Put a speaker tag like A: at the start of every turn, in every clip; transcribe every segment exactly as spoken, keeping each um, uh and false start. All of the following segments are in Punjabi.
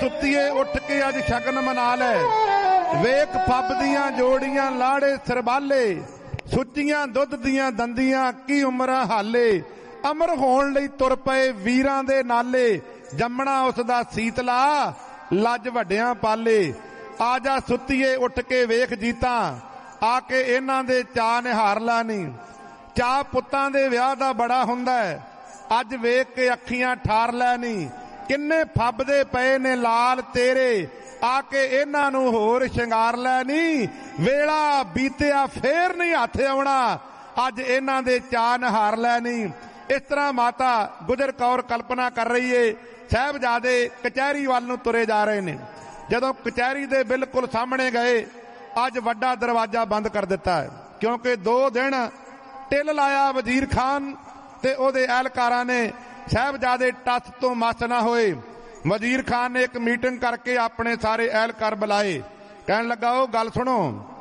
A: ਸੁੱਤੀਏ ਉੱਠ ਕੇ ਅੱਜ ਸ਼ਗਨ ਮਨਾ ਲੈ। ਵੇਖ ਫੱਬ ਦੀਆਂ ਜੋੜੀਆਂ ਲਾੜੇ ਸਰਬਾਲੇ, ਸੁੱਚੀਆਂ ਦੁੱਧ ਦੀਆਂ ਦੰਦੀਆਂ ਕੀ ਉਮਰਾਂ ਹਾਲੇ। ਅਮਰ ਹੋਣ ਲਈ ਤੁਰ ਪਏ ਵੀਰਾਂ ਦੇ ਨਾਲੇ, ਜੰਮਣਾ ਉਸ ਦਾ ਸੀਤਲਾ ਲੱਜ ਵੱਡਿਆਂ ਪਾਲੇ। ਆ ਜਾ ਸੁੱਤੀਏ ਉੱਠ ਕੇ ਵੇਖ ਜੀਤਾਂ, ਆ ਕੇ ਇਹਨਾਂ ਦੇ ਚਾਅ ਨਿਹਾਰ ਲਾ ਨੀ। ਚਾਅ ਪੁੱਤਾਂ ਦੇ ਵਿਆਹ ਦਾ ਬੜਾ ਹੁੰਦਾ ਹੈ, ਅੱਜ ਵੇਖ ਕੇ ਅੱਖੀਆਂ ਠਾਰ ਲੈ ਨੀ। ਕਿੰਨੇ ਫੱਬਦੇ ਪਏ ਨੇ ਲਾਲ ਤੇਰੇ, ਆ ਕੇ ਇਹਨਾਂ ਨੂੰ ਹੋਰ ਸ਼ਿੰਗਾਰ ਲੈ ਨੀ। ਵੇਲਾ ਬੀਤਿਆ ਫੇਰ ਨਹੀਂ ਹੱਥ ਆਉਣਾ, ਅੱਜ ਇਹਨਾਂ ਦੇ ਚਾਅ ਨਿਹਾਰ ਲੈ ਨੀ। ਇਸ ਤਰ੍ਹਾਂ ਮਾਤਾ ਗੁਜਰ ਕੌਰ ਕਲਪਨਾ ਕਰ ਰਹੀ ਏ। ਸਾਹਿਬਜ਼ਾਦੇ ਕਚਹਿਰੀ ਵੱਲ ਨੂੰ ਤੁਰੇ ਜਾ ਰਹੇ ਨੇ। ਜਦੋਂ ਕਚਹਿਰੀ ਦੇ ਬਿਲਕੁਲ ਸਾਹਮਣੇ ਗਏ, ਅੱਜ ਵੱਡਾ ਦਰਵਾਜ਼ਾ ਬੰਦ ਕਰ ਦਿੱਤਾ ਹੈ, ਕਿਉਂਕਿ ਦੋ ਦਿਨ ਟਿੱਲ ਲਾਇਆ ਵਜ਼ੀਰ ਖਾਨ ਤੇ ਉਹਦੇ ਅਹਿਲਕਾਰਾਂ ਨੇ ਸਾਹਿਬਜ਼ਾਦੇ ਟੱਸ ਤੋਂ ਮਸ ਨਾ ਹੋਏ। ਵਜ਼ੀਰ ਖਾਨ ਨੇ ਇੱਕ ਮੀਟਿੰਗ ਕਰਕੇ ਆਪਣੇ ਸਾਰੇ ਅਹਿਲਕਾਰ ਬੁਲਾਏ। ਕਹਿਣ ਲੱਗਾ, ਉਹ ਗੱਲ ਸੁਣੋ,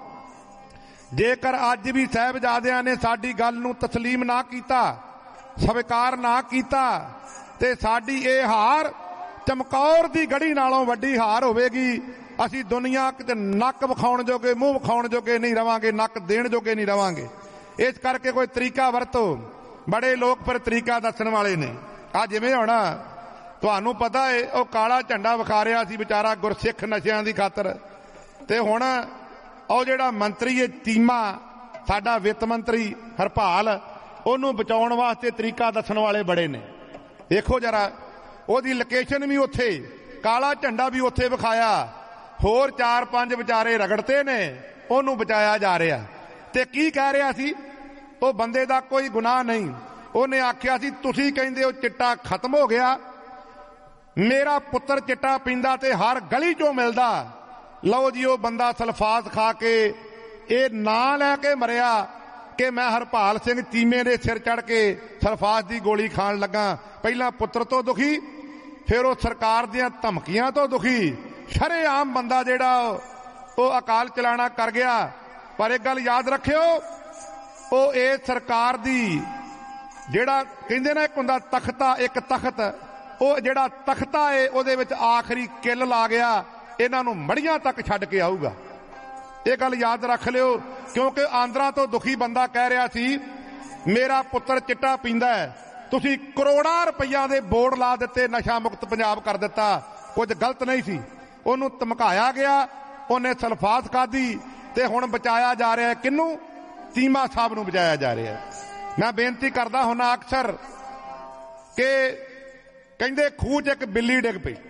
A: ਜੇਕਰ ਅੱਜ ਵੀ ਸਾਹਿਬਜ਼ਾਦਿਆਂ ਨੇ ਸਾਡੀ ਗੱਲ ਨੂੰ ਤਸਲੀਮ ਨਾ ਕੀਤਾ, ਸਵੀਕਾਰ ਨਾ ਕੀਤਾ, ਤੇ ਸਾਡੀ ਇਹ ਹਾਰ ਚਮਕੌਰ ਦੀ ਗੜੀ ਨਾਲੋਂ ਵੱਡੀ ਹਾਰ ਹੋਵੇਗੀ। ਅਸੀਂ ਦੁਨੀਆ ਕਿਤੇ ਨੱਕ ਵਿਖਾਉਣ ਜੋਗੇ, ਮੂੰਹ ਵਿਖਾਉਣ ਜੋਗੇ ਨਹੀਂ ਰਵਾਂਗੇ, ਨੱਕ ਦੇਣ ਜੋਗੇ ਨਹੀਂ ਰਵਾਂਗੇ। ਇਸ ਕਰਕੇ ਕੋਈ ਤਰੀਕਾ ਵਰਤੋ। ਬੜੇ ਲੋਕ ਫਿਰ ਤਰੀਕਾ ਦੱਸਣ ਵਾਲੇ ਨੇ। ਆ ਜਿਵੇਂ ਹੁਣ ਤੁਹਾਨੂੰ ਪਤਾ ਹੈ, ਉਹ ਕਾਲਾ ਝੰਡਾ ਵਿਖਾ ਰਿਹਾ ਸੀ ਵਿਚਾਰਾ ਗੁਰਸਿੱਖ ਨਸ਼ਿਆਂ ਦੀ ਖਾਤਰ, ਤੇ ਹੁਣ ਉਹ ਜਿਹੜਾ ਮੰਤਰੀ ਹੈ ਚੀਮਾ, ਸਾਡਾ ਵਿੱਤ ਮੰਤਰੀ ਹਰਪਾਲ, ਉਹਨੂੰ ਬਚਾਉਣ ਵਾਸਤੇ ਤਰੀਕਾ ਦੱਸਣ ਵਾਲੇ ਬੜੇ ਨੇ। ਦੇਖੋ ਜਰਾ, ਉਹਦੀ ਲੋਕੇਸ਼ਨ ਵੀ ਉੱਥੇ, ਕਾਲਾ ਝੰਡਾ ਵੀ ਉੱਥੇ ਵਿਖਾਇਆ, ਹੋਰ ਚਾਰ ਪੰਜ ਵਿਚਾਰੇ ਰਗੜਤੇ ਨੇ, ਉਹਨੂੰ ਬਚਾਇਆ ਜਾ ਰਿਹਾ। ਤੇ ਕੀ ਕਹਿ ਰਿਹਾ ਸੀ? ਉਹ ਬੰਦੇ ਦਾ ਕੋਈ ਗੁਨਾਹ ਨਹੀਂ। ਉਹਨੇ ਆਖਿਆ ਸੀ, ਤੁਸੀਂ ਕਹਿੰਦੇ ਹੋ ਚਿੱਟਾ ਖਤਮ ਹੋ ਗਿਆ, ਮੇਰਾ ਪੁੱਤਰ ਚਿੱਟਾ ਪੀਂਦਾ ਤੇ ਹਰ ਗਲੀ ਚੋਂ ਮਿਲਦਾ। ਲਓ ਜੀ, ਉਹ ਬੰਦਾ ਸਲਫਾਸ ਖਾ ਕੇ ਇਹ ਨਾਂ ਲੈ ਕੇ ਮਰਿਆ ਕਿ ਮੈਂ ਹਰਪਾਲ ਸਿੰਘ ਚੀਮੇ ਦੇ ਸਿਰ ਚੜ ਕੇ ਸਲਫਾਸ ਦੀ ਗੋਲੀ ਖਾਣ ਲੱਗਾ। ਪਹਿਲਾਂ ਪੁੱਤਰ ਤੋਂ ਦੁਖੀ, ਫਿਰ ਉਹ ਸਰਕਾਰ ਦੀਆਂ ਧਮਕੀਆਂ ਤੋਂ ਦੁਖੀ। ਸ਼ਰੇਆਮ ਬੰਦਾ ਜਿਹੜਾ ਉਹ ਅਕਾਲ ਚਲਾਣਾ ਕਰ ਗਿਆ। ਪਰ ਇੱਕ ਗੱਲ ਯਾਦ ਰੱਖਿਓ, ਉਹ ਇਹ ਸਰਕਾਰ ਦੀ ਜਿਹੜਾ ਕਹਿੰਦੇ ਨਾ ਇੱਕ ਹੁੰਦਾ ਤਖਤਾ, ਇੱਕ ਤਖਤ, ਉਹ ਜਿਹੜਾ ਤਖਤਾ ਏ ਉਹਦੇ ਵਿੱਚ ਆਖਰੀ ਕਿੱਲ ਲਾ ਗਿਆ, ਇਹਨਾਂ ਨੂੰ ਮੜੀਆਂ ਤੱਕ ਛੱਡ ਕੇ ਆਊਗਾ। ਇਹ ਗੱਲ ਯਾਦ ਰੱਖ ਲਿਓ, ਕਿਉਂਕਿ ਆਂਦਰਾਂ ਤੋਂ ਦੁਖੀ ਬੰਦਾ ਕਹਿ ਰਿਹਾ ਸੀ ਮੇਰਾ ਪੁੱਤਰ ਚਿੱਟਾ ਪੀਂਦਾ ਹੈ। ਤੁਸੀਂ ਕਰੋੜਾਂ ਰੁਪਈਆ ਦੇ ਬੋਰਡ ਲਾ ਦਿੱਤੇ, ਨਸ਼ਾ ਮੁਕਤ ਪੰਜਾਬ ਕਰ ਦਿੱਤਾ। ਕੁਝ ਗਲਤ ਨਹੀਂ ਸੀ, ਉਹਨੂੰ ਧਮਕਾਇਆ ਗਿਆ, ਉਹਨੇ ਸਲਫਾਸ ਖਾਧੀ, ਤੇ ਹੁਣ ਬਚਾਇਆ ਜਾ ਰਿਹਾ। ਕਿਹਨੂੰ? ਚੀਮਾ ਸਾਹਿਬ ਨੂੰ ਬਚਾਇਆ ਜਾ ਰਿਹਾ। ਮੈਂ ਬੇਨਤੀ ਕਰਦਾ ਹੁੰਨਾ ਅਕਸਰ ਕਿ ਕਹਿੰਦੇ ਖੂਹ 'ਚ ਇੱਕ ਬਿੱਲੀ ਡਿੱਗ ਪਈ,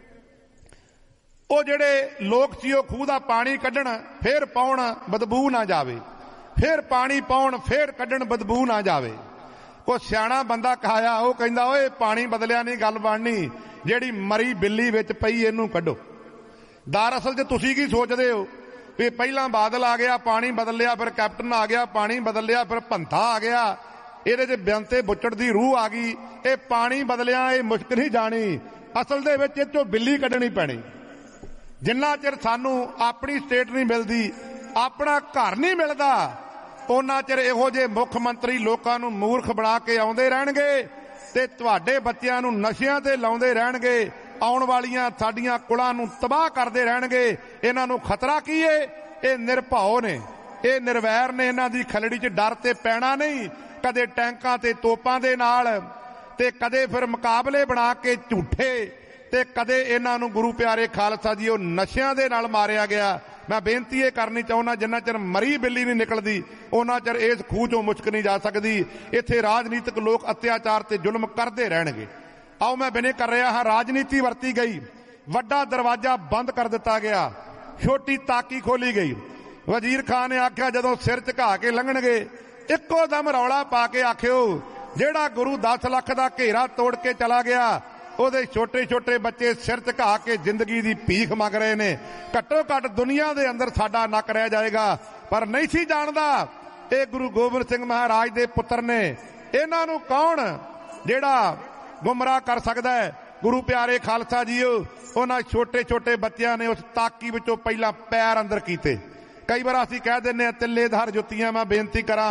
A: ਉਹ ਜਿਹੜੇ ਲੋਕ ਸੀ ਉਹ ਖੂਹ ਦਾ ਪਾਣੀ ਕੱਢਣ, ਫੇਰ ਪਾਉਣ ਬਦਬੂ ਨਾ ਜਾਵੇ, ਫੇਰ ਪਾਣੀ ਪਾਉਣ, ਫੇਰ ਕੱਢਣ ਬਦਬੂ ਨਾ ਜਾਵੇ। ਕੋਈ ਸਿਆਣਾ ਬੰਦਾ ਕਹਾਇਆ, ਉਹ ਕਹਿੰਦਾ ਓਏ ਪਾਣੀ ਬਦਲਿਆ ਨਹੀਂ ਗੱਲ ਬਣਨੀ, ਜਿਹੜੀ ਮਰੀ ਬਿੱਲੀ ਵਿੱਚ ਪਈ ਇਹਨੂੰ ਕੱਢੋ। ਦਰਅਸਲ 'ਚ ਤੁਸੀਂ ਕੀ ਸੋਚਦੇ ਹੋ ਵੀ ਪਹਿਲਾਂ ਬਾਦਲ ਆ ਗਿਆ ਪਾਣੀ ਬਦਲ ਲਿਆ, ਫਿਰ ਕੈਪਟਨ ਆ ਗਿਆ ਪਾਣੀ ਬਦਲ ਲਿਆ, ਫਿਰ ਭੰਥਾ ਆ ਗਿਆ, ਇਹਦੇ 'ਚ ਬਿਆੰਤੇ ਬੁੱਚੜ ਦੀ ਰੂਹ ਆ ਗਈ। ਇਹ ਪਾਣੀ ਬਦਲਿਆ ਇਹ ਮੁਸ਼ਕ ਨਹੀਂ ਜਾਣੀ, ਅਸਲ ਦੇ ਵਿੱਚ ਇਹ 'ਚੋਂ ਬਿੱਲੀ ਕੱਢਣੀ ਪੈਣੀ। ਜਿੰਨਾ ਚਿਰ ਸਾਨੂੰ ਆਪਣੀ ਸਟੇਟ ਨਹੀਂ ਮਿਲਦੀ, ਆਪਣਾ ਘਰ ਨਹੀਂ ਮਿਲਦਾ, ਉਹਨਾਂ ਚਿਰ ਇਹੋ ਜਿਹੇ ਮੁੱਖ ਮੰਤਰੀ ਲੋਕਾਂ ਨੂੰ ਮੂਰਖ ਬਣਾ ਕੇ ਆਉਂਦੇ ਰਹਿਣਗੇ ਤੇ ਤੁਹਾਡੇ ਬੱਚਿਆਂ ਨੂੰ ਨਸ਼ਿਆਂ ਤੇ ਲਾਉਂਦੇ ਰਹਿਣਗੇ, ਆਉਣ ਵਾਲੀਆਂ ਸਾਡੀਆਂ ਕੁਲਾਂ ਨੂੰ ਤਬਾਹ ਕਰਦੇ ਰਹਿਣਗੇ। ਇਹਨਾਂ ਨੂੰ ਖਤਰਾ ਕੀ ਏ? ਇਹ ਨਿਰਭਉ ਨੇ, ਇਹ ਨਿਰਵੈਰ ਨੇ, ਇਹਨਾਂ ਦੀ ਖਲੜੀ 'ਚ ਡਰ ਤੇ ਪੈਣਾ ਨਹੀਂ, ਕਦੇ ਟੈਂਕਾਂ ਤੇ ਤੋਪਾਂ ਦੇ ਨਾਲ, ਤੇ ਕਦੇ ਫਿਰ ਮੁਕਾਬਲੇ ਬਣਾ ਕੇ ਝੂਠੇ, ਤੇ ਕਦੇ ਇਹਨਾਂ ਨੂੰ ਗੁਰੂ ਪਿਆਰੇ ਖਾਲਸਾ ਜੀ ਉਹ ਨਸ਼ਿਆਂ ਦੇ ਨਾਲ ਮਾਰਿਆ ਗਿਆ। ਮੈਂ ਬੇਨਤੀ ਇਹ ਕਰਨੀ ਚਾਹੁੰਦਾ, ਜਿੰਨਾ ਚਿਰ ਮਰੀ ਬਿੱਲੀ ਨਹੀਂ ਨਿਕਲਦੀ ਉਹਨਾਂ ਚਿਰ ਇਸ ਖੂਹ 'ਚੋਂ ਮੁਸ਼ਕ ਨਹੀਂ ਜਾ ਸਕਦੀ। ਇੱਥੇ ਰਾਜਨੀਤਿਕ ਲੋਕ ਅਤਿਆਚਾਰ ਤੇ ਜ਼ੁਲਮ ਕਰਦੇ ਰਹਿਣਗੇ। ਆਓ ਮੈਂ ਬਿਨੇ ਕਰ ਰਿਹਾ ਹਾਂ, ਰਾਜਨੀਤੀ ਵਰਤੀ ਗਈ, ਵੱਡਾ ਦਰਵਾਜ਼ਾ ਬੰਦ ਕਰ ਦਿੱਤਾ ਗਿਆ, ਛੋਟੀ ਤਾਕੀ ਖੋਲੀ ਗਈ। ਵਜ਼ੀਰ ਖਾਨ ਨੇ ਆਖਿਆ ਜਦੋਂ ਸਿਰ ਝੁਕਾ ਕੇ ਲੰਘਣਗੇ, ਇੱਕੋ ਦਮ ਰੌਲਾ ਪਾ ਕੇ ਆਖਿਓ ਜਿਹੜਾ ਗੁਰੂ ਦਸ ਲੱਖ ਦਾ ਘੇਰਾ ਤੋੜ ਕੇ ਚਲਾ ਗਿਆ, ਉਹਦੇ ਛੋਟੇ ਛੋਟੇ ਬੱਚੇ ਸਿਰ ਝੁਕਾ ਕੇ ਜ਼ਿੰਦਗੀ ਦੀ ਭੀਖ ਮੰਗ ਰਹੇ ਨੇ। ਘੱਟੋ ਘੱਟ ਦੁਨੀਆ ਦੇ ਅੰਦਰ ਸਾਡਾ ਨੱਕ ਰਹਿ ਜਾਏਗਾ। ਪਰ ਨਹੀਂ ਸੀ ਜਾਣਦਾ ਇਹ ਗੁਰੂ ਗੋਬਿੰਦ ਸਿੰਘ ਮਹਾਰਾਜ ਦੇ ਪੁੱਤਰ ਨੇ। ਇਹਨਾਂ ਨੂੰ ਕੌਣ ਜਿਹੜਾ ਗੁੰਮਰਾਹ ਕਰ ਸਕਦਾ ਹੈ? ਗੁਰੂ ਪਿਆਰੇ ਖਾਲਸਾ ਜੀਓ, ਉਹਨਾਂ ਛੋਟੇ ਛੋਟੇ ਬੱਚਿਆਂ ਨੇ ਉਸ ਤਾਕੀ ਵਿੱਚੋਂ ਪਹਿਲਾਂ ਪੈਰ ਅੰਦਰ ਕੀਤੇ। ਕਈ ਵਾਰ ਅਸੀਂ ਕਹਿ ਦਿੰਦੇ ਹਾਂ ਤਿੱਲੇਦਾਰ ਜੁੱਤੀਆਂ। ਮੈਂ ਬੇਨਤੀ ਕਰਾਂ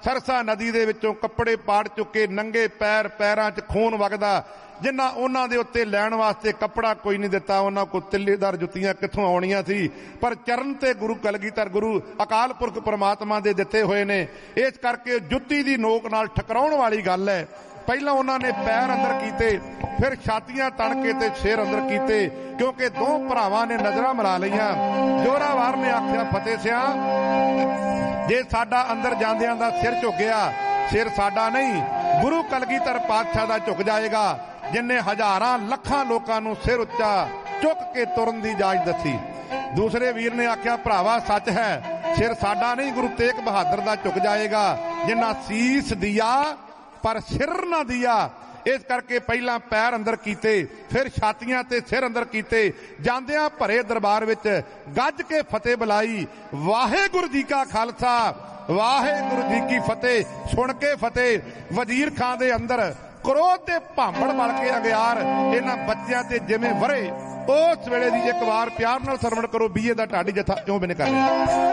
A: ਸਰਸਾ ਨਦੀ ਦੇ ਵਿੱਚੋਂ ਕੱਪੜੇ ਪਾੜ ਚੁੱਕੇ, ਨੰਗੇ ਪੈਰ, ਪੈਰਾਂ 'ਚ ਖੂਨ ਵਗਦਾ। ਜਿਨ੍ਹਾਂ ਉਹਨਾਂ ਦੇ ਉੱਤੇ ਲੈਣ ਵਾਸਤੇ ਕੱਪੜਾ ਕੋਈ ਨਹੀਂ ਦਿੱਤਾ, ਉਹਨਾਂ ਕੋਲ ਤਿੱਲੇਦਾਰ ਜੁੱਤੀਆਂ ਕਿੱਥੋਂ ਆਉਣੀਆਂ ਸੀ। ਪਰ ਚਰਨ ਤੇ ਗੁਰੂ ਕਲਗੀਧਰ ਗੁਰੂ ਅਕਾਲ ਪੁਰਖ ਪ੍ਰਮਾਤਮਾ ਦੇ ਦਿੱਤੇ ਹੋਏ ਨੇ। ਇਸ ਕਰਕੇ ਜੁੱਤੀ ਦੀ ਨੋਕ ਨਾਲ ਠਕਰਾਉਣ ਵਾਲੀ ਗੱਲ ਹੈ। ਪਹਿਲਾਂ ਉਹਨਾਂ ਨੇ ਪੈਰ ਅੰਦਰ ਕੀਤੇ, ਫਿਰ ਛਾਤੀਆਂ ਤਣ ਕੇ ਤੇ ਸਿਰ ਅੰਦਰ ਕੀਤੇ, ਕਿਉਂਕਿ ਦੋ ਭਰਾਵਾਂ ਨੇ ਨਜ਼ਰਾਂ ਮਿਲਾ ਲਈਆਂ। ਜੋਰਾਵਰ ਨੇ ਆਖਿਆ, ਫਤਿਹ ਸਿਆਂ, ਜੇ ਸਾਡਾ ਅੰਦਰ ਜਾਂਦਿਆਂ ਦਾ ਸਿਰ ਝੁਕਿਆ, ਸਿਰ ਸਾਡਾ ਨਹੀਂ ਗੁਰੂ ਕਲਗੀਧਰ ਪਾਤਸ਼ਾਹ ਦਾ ਝੁਕ ਜਾਏਗਾ, ਜਿਨਨੇ ਹਜ਼ਾਰਾਂ ਲੱਖਾਂ ਲੋਕਾਂ ਨੂੰ ਸਿਰ ਉੱਚਾ ਚੁੱਕ ਕੇ ਤੁਰਨ ਦੀ ਇਜਾਜ਼ਤ ਦਿੱਤੀ। ਦੂਸਰੇ ਵੀਰ ਨੇ ਆਖਿਆ, ਭਰਾਵਾ ਸੱਚ ਹੈ, ਸਿਰ ਸਾਡਾ ਨਹੀਂ ਗੁਰੂ ਤੇਗ ਬਹਾਦਰ ਦਾ ਝੁਕ ਜਾਏਗਾ, ਜਿਨ੍ਹਾਂ ਸੀਸ ਦਿਆ ਪਰ ਸਿਰ ਨਾ ਦਿਆ। ਇਸ ਕਰਕੇ ਪਹਿਲਾਂ ਪੈਰ ਅੰਦਰ ਕੀਤੇ, ਫਿਰ ਛਾਤੀਆਂ ਤੇ ਸਿਰ ਅੰਦਰ ਕੀਤੇ। ਜਾਂਦਿਆਂ ਭਰੇ ਦਰਬਾਰ ਵਿੱਚ ਗੱਜ ਕੇ ਫਤਿਹ ਬੁਲਾਈ, ਵਾਹਿਗੁਰੂ ਜੀ ਕਾ ਖਾਲਸਾ ਵਾਹਿਗੁਰੂ ਜੀ ਕੀ ਫਤਿਹ। ਸੁਣ ਕੇ ਫਤਿਹ ਵਜ਼ੀਰ ਖਾਂ ਦੇ ਅੰਦਰ ਕਰੋਧ ਤੇ ਭਾਂਬੜ ਬਲ ਕੇ ਅਗਿਆਰ ਇਹਨਾਂ ਬੱਚਿਆਂ ਤੇ ਜਿਵੇਂ ਵਰੇ, ਉਸ ਵੇਲੇ ਦੀ ਇੱਕ ਵਾਰ ਪਿਆਰ ਨਾਲ ਸਰਵਣ ਕਰੋ। ਬੀਏ ਦਾ ਢਾਡੀ ਜਥਾ ਕਿਉਂ ਬਿਨ ਕਰ ਰਿਹਾ।